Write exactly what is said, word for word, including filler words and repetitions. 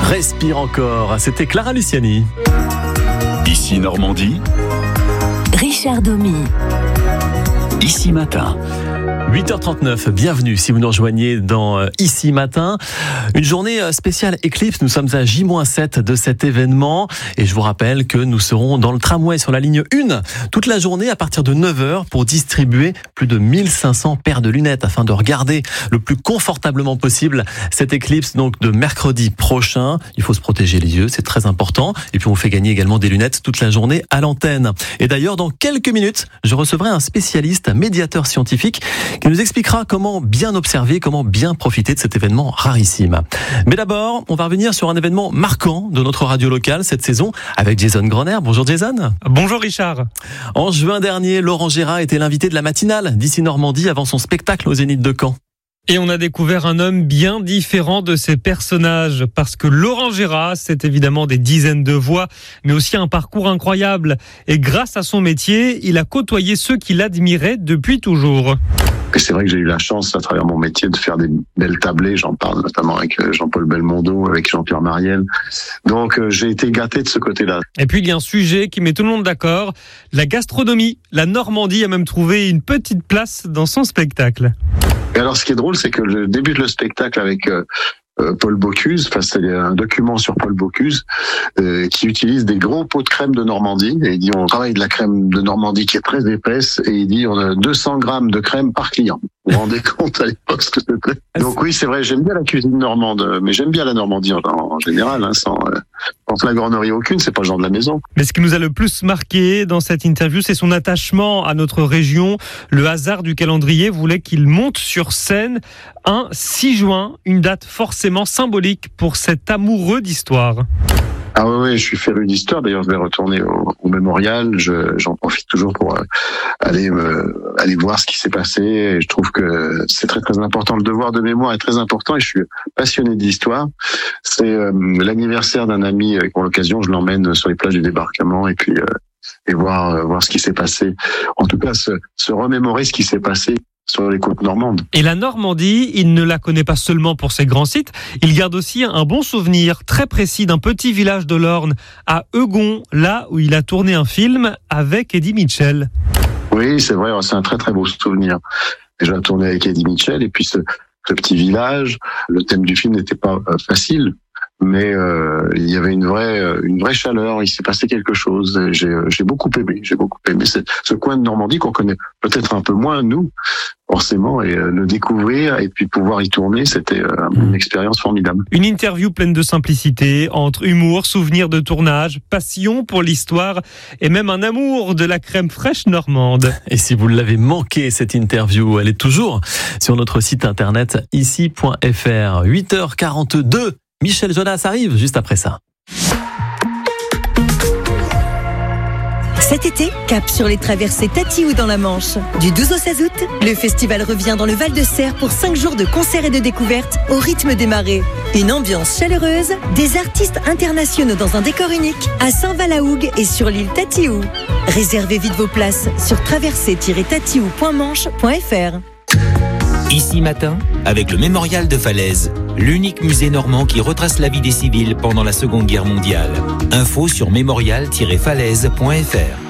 Respire encore. C'était Clara Luciani. Ici Normandie. Richard Domy. Ici Matin. huit heures trente-neuf, bienvenue si vous nous rejoignez dans Ici Matin. Une journée spéciale éclipse, nous sommes à J sept de cet événement et je vous rappelle que nous serons dans le tramway sur la ligne un toute la journée à partir de neuf heures pour distribuer plus de mille cinq cents paires de lunettes afin de regarder le plus confortablement possible cette éclipse donc de mercredi prochain. Il faut se protéger les yeux, c'est très important et puis on fait gagner également des lunettes toute la journée à l'antenne. Et d'ailleurs dans quelques minutes, je recevrai un spécialiste, un médiateur scientifique qui nous expliquera comment bien observer, comment bien profiter de cet événement rarissime. Mais d'abord, on va revenir sur un événement marquant de notre radio locale cette saison avec Jason Groner. Bonjour Jason. Bonjour Richard. En juin dernier, Laurent Gérard était l'invité de la matinale d'Ici Normandie avant son spectacle au Zénith de Caen. Et on a découvert un homme bien différent de ses personnages, parce que Laurent Gérard, c'est évidemment des dizaines de voix, mais aussi un parcours incroyable. Et grâce à son métier, il a côtoyé ceux qui l'admiraient depuis toujours. Et c'est vrai que j'ai eu la chance, à travers mon métier, de faire des belles tablées. J'en parle notamment avec Jean-Paul Belmondo, avec Jean-Pierre Mariel. Donc, euh, j'ai été gâté de ce côté-là. Et puis, il y a un sujet qui met tout le monde d'accord. La gastronomie. La Normandie a même trouvé une petite place dans son spectacle. Et alors, ce qui est drôle, c'est que je débute le spectacle avec euh, euh, Paul Bocuse. Enfin, c'est un document sur Paul Bocuse euh, qui utilise des gros pots de crème de Normandie. Et il dit, on travaille de la crème de Normandie qui est très épaisse. Et il dit, on a deux cents grammes de crème par client. Vous vous rendez compte à l'époque ce que c'était? Donc oui, c'est vrai, j'aime bien la cuisine normande, mais j'aime bien la Normandie en, en général, hein, sans, euh, sans flagornerie aucune, c'est pas le genre de la maison. Mais ce qui nous a le plus marqué dans cette interview, c'est son attachement à notre région. Le hasard du calendrier voulait qu'il monte sur scène un six juin, une date forcément symbolique pour cet amoureux d'histoire. Ah oui, oui, je suis féru d'histoire. D'ailleurs, je vais retourner au, au mémorial. Je, j'en profite toujours pour euh, aller me, aller voir ce qui s'est passé. Et je trouve que c'est très très important. Le devoir de mémoire est très important. Et je suis passionné d'histoire. C'est euh, l'anniversaire d'un ami. Et pour l'occasion, je l'emmène sur les plages du débarquement et puis euh, et voir euh, voir ce qui s'est passé. En tout cas, se, se remémorer ce qui s'est passé sur les côtes normandes. Et la Normandie, il ne la connaît pas seulement pour ses grands sites, il garde aussi un bon souvenir très précis d'un petit village de l'Orne, à Eugon, là où il a tourné un film avec Eddie Mitchell. Oui, c'est vrai, c'est un très très beau souvenir. Déjà tourné avec Eddie Mitchell, et puis ce, ce petit village, le thème du film n'était pas facile, mais euh, il y avait une vraie une vraie chaleur, il s'est passé quelque chose. J'ai j'ai beaucoup aimé, j'ai beaucoup aimé ce, ce coin de Normandie qu'on connaît peut-être un peu moins nous forcément, et euh, le découvrir et puis pouvoir y tourner, c'était euh, une expérience formidable. Une interview pleine de simplicité, entre humour, souvenirs de tournage, passion pour l'histoire et même un amour de la crème fraîche normande. Et si vous l'avez manqué cette interview, elle est toujours sur notre site internet ici point f r. huit heures quarante-deux. Michel Jonas arrive juste après ça. Cet été, cap sur les traversées Tatiou dans la Manche. Du douze au seize août, le festival revient dans le Val-de-Serre pour cinq jours de concerts et de découvertes au rythme des marées. Une ambiance chaleureuse, des artistes internationaux dans un décor unique à Saint-Val-à-Hougue et sur l'île Tatiou. Réservez vite vos places sur traversée tiret tatiou point manche point f r. Ici Matin, avec le Mémorial de Falaise, l'unique musée normand qui retrace la vie des civils pendant la Seconde Guerre mondiale. Info sur mémorial tiret falaise point f r.